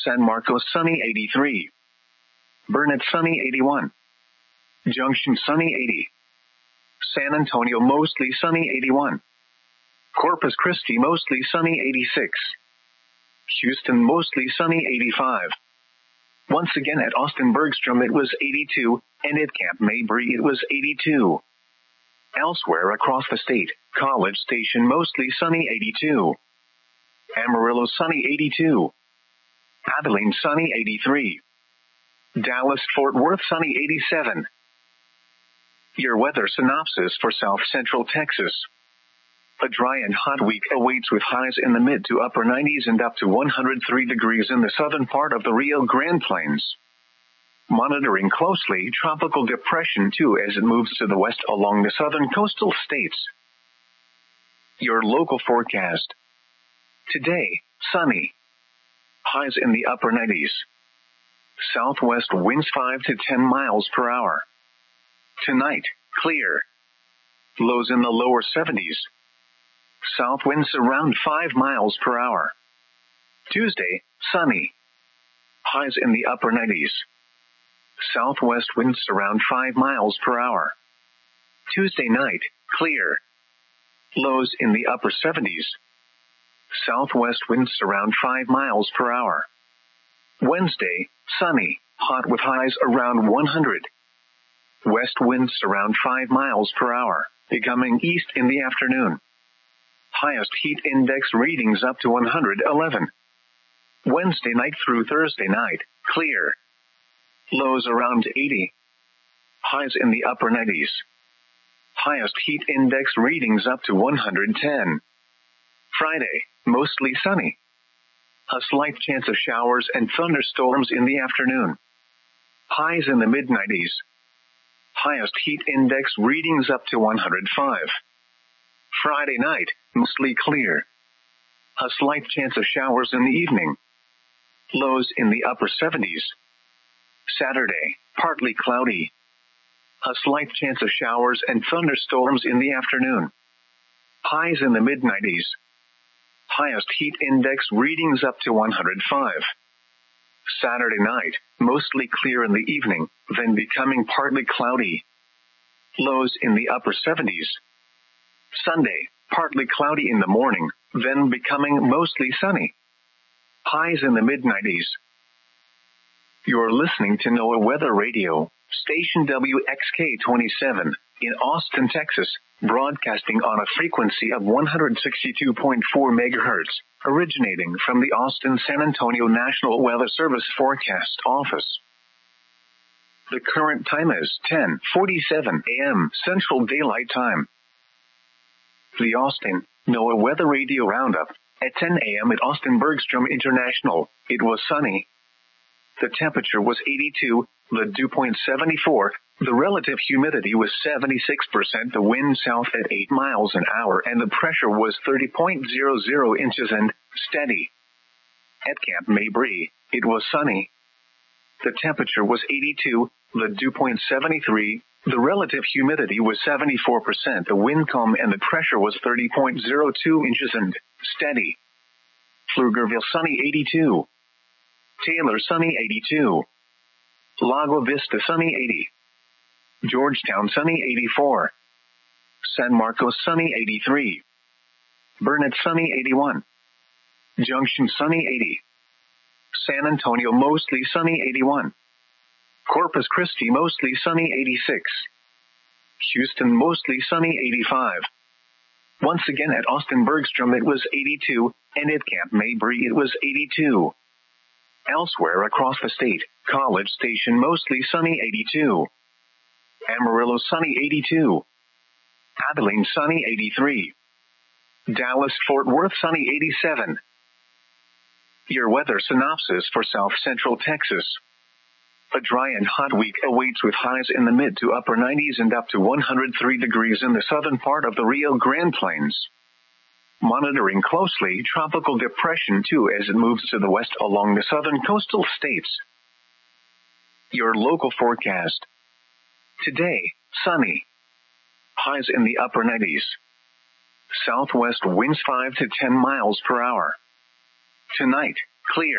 San Marcos sunny 83. Burnett sunny 81. Junction sunny 80. San Antonio mostly sunny 81. Corpus Christi mostly sunny 86. Houston mostly sunny 85. Once again at Austin Bergstrom it was 82, and at Camp Mabry it was 82. Elsewhere across the state, College Station mostly sunny 82. Amarillo sunny 82. Abilene sunny 83. Dallas-Fort Worth sunny 87. Your weather synopsis for South Central Texas. A dry and hot week awaits with highs in the mid to upper 90s and up to 103 degrees in the southern part of the Rio Grande Plains. Monitoring closely Tropical Depression 2 as it moves to the west along the southern coastal states. Your local forecast. Today, sunny. Highs in the upper 90s. Southwest winds 5 to 10 miles per hour. Tonight, clear. Lows in the lower 70s. South winds around 5 miles per hour. Tuesday, sunny. Highs in the upper 90s. Southwest winds around 5 miles per hour. Tuesday night, clear. Lows in the upper 70s. Southwest winds around 5 miles per hour. Wednesday, sunny, hot with highs around 100. West winds around 5 miles per hour, becoming east in the afternoon. Highest heat index readings up to 111. Wednesday night through Thursday night, clear. Lows around 80. Highs in the upper 90s. Highest heat index readings up to 110. Friday, mostly sunny. A slight chance of showers and thunderstorms in the afternoon. Highs in the mid-90s. Highest heat index readings up to 105. Friday night, mostly clear. A slight chance of showers in the evening. Lows in the upper 70s. Saturday, partly cloudy. A slight chance of showers and thunderstorms in the afternoon. Highs in the mid-90s. Highest heat index readings up to 105. Saturday night, mostly clear in the evening, then becoming partly cloudy. Lows in the upper 70s. Sunday, partly cloudy in the morning, then becoming mostly sunny. Highs in the mid-90s. You're listening to NOAA Weather Radio, station WXK-27, in Austin, Texas, broadcasting on a frequency of 162.4 MHz, originating from the Austin-San Antonio National Weather Service Forecast Office. The current time is 10:47 a.m. Central Daylight Time. The Austin NOAA Weather Radio Roundup. At 10 a.m. at Austin Bergstrom International, it was sunny. The temperature was 82, the dew point 74, the relative humidity was 76%, the wind south at 8 miles an hour, and the pressure was 30.00 inches and steady. At Camp Mabry, it was sunny. The temperature was 82, the dew point 73, the relative humidity was 74%, the wind calm, and the pressure was 30.02 inches and steady. Pflugerville sunny 82. Taylor sunny 82. Lago Vista sunny 80. Georgetown sunny 84. San Marcos sunny 83. Burnett sunny 81. Junction sunny 80. San Antonio mostly sunny 81. Corpus Christi mostly sunny 86. Houston mostly sunny 85. Once again at Austin Bergstrom it was 82, and at Camp Mabry it was 82. Elsewhere across the state, College Station mostly sunny 82. Amarillo sunny 82. Abilene sunny 83. Dallas-Fort Worth sunny 87. Your weather synopsis for South Central Texas. A dry and hot week awaits with highs in the mid to upper 90s and up to 103 degrees in the southern part of the Rio Grande Plains. Monitoring closely Tropical Depression 2 as it moves to the west along the southern coastal states. Your local forecast. Today, sunny. Highs in the upper 90s. Southwest winds 5 to 10 miles per hour. Tonight, clear.